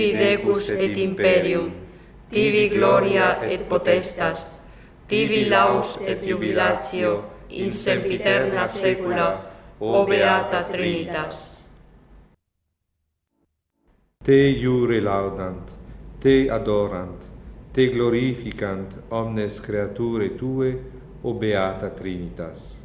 Decus et imperium, tibi gloria et potestas, tibi laus et jubilatio, in sempiterna saecula, o beata Trinitas. Te iure laudant, te adorant, te glorificant omnes creature tue, o beata Trinitas.